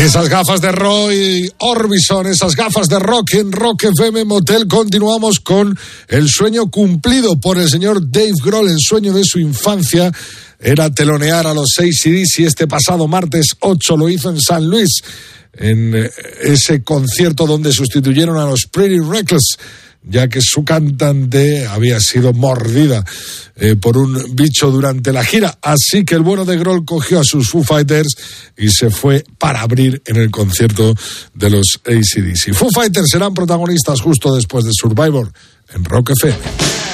Esas gafas de Roy Orbison, esas gafas de rock en Rock FM Motel. Continuamos con el sueño cumplido por el señor Dave Grohl. El sueño de su infancia era telonear a los AC/DC. Este pasado martes 8 lo hizo en San Luis, en ese concierto donde sustituyeron a los Pretty Reckless, ya que su cantante había sido mordida por un bicho durante la gira. Así que el bueno de Grohl cogió a sus Foo Fighters y se fue para abrir en el concierto de los AC/DC. Foo Fighters serán protagonistas justo después de Survivor en Rock FM.